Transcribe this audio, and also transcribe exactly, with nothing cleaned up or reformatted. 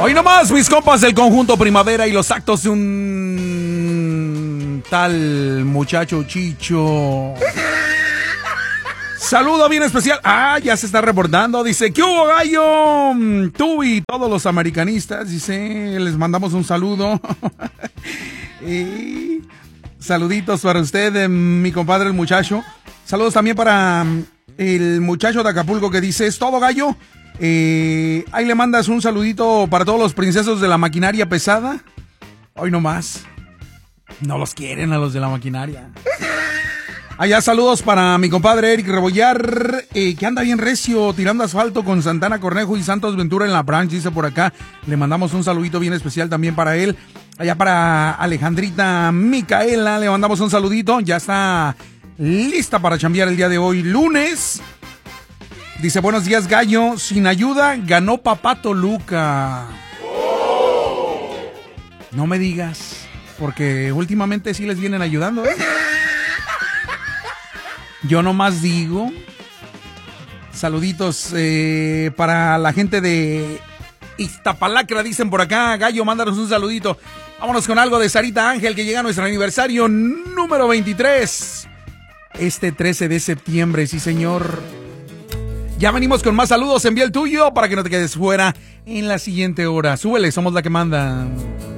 Hoy nomás, mis compas del conjunto Primavera y los actos de un tal muchacho Chicho. Saludo bien especial. Ah, ya se está reportando. Dice, ¿qué hubo, gallo? Tú y todos los americanistas. Dice, les mandamos un saludo. Y saluditos para usted, mi compadre el muchacho. Saludos también para el muchacho de Acapulco que dice, ¿es todo, gallo? Eh, ahí le mandas un saludito para todos los princesos de la maquinaria pesada. Hoy nomás. No los quieren a los de la maquinaria. Allá saludos para mi compadre Eric Rebollar, eh, que anda bien recio, tirando asfalto con Santana Cornejo y Santos Ventura en la branch, dice por acá. Le mandamos un saludito bien especial también para él. Allá para Alejandrita Micaela, le mandamos un saludito. Ya está lista para chambear el día de hoy, lunes. Dice, buenos días, gallo. Sin ayuda, ganó papá Toluca. No me digas, porque últimamente sí les vienen ayudando, ¿eh? Yo nomás digo. Saluditos eh, para la gente de Iztapalacra, dicen por acá. Gallo, mándanos un saludito. Vámonos con algo de Sarita Ángel, que llega a nuestro aniversario número veintitrés. Este trece de septiembre, sí señor. Ya venimos con más saludos. Envía el tuyo para que no te quedes fuera en la siguiente hora. Súbele, somos la que manda.